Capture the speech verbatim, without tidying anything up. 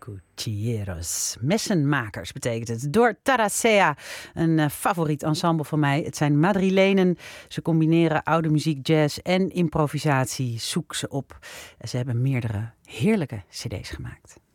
Cuchilleros. Messenmakers betekent het. Door Taracea, een uh, favoriet ensemble van mij. Het zijn Madrilenen. Ze combineren oude muziek, jazz en improvisatie. Zoek ze op. Ze hebben meerdere heerlijke cd's gemaakt.